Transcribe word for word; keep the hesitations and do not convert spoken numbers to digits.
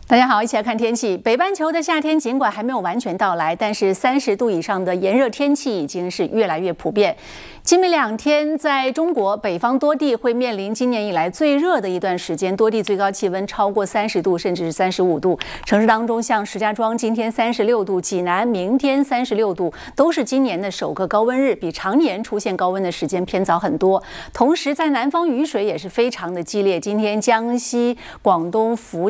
大家好，一起来看天气。北半球的夏天尽管还没有完全到来，但是三十度以上的炎热天气已经是越来越普遍。今明两天，在中国北方多地会面临今年以来最热的一段时间，多地最高气温超过三十度，甚至是三十五度。城市当中，像石家庄今天三十六度，济南明天三十六度，都是今年的首个高温日，比常年出现高温的时间偏早很多。同时，在南方雨水也是非常的激烈，今天江西、广东、福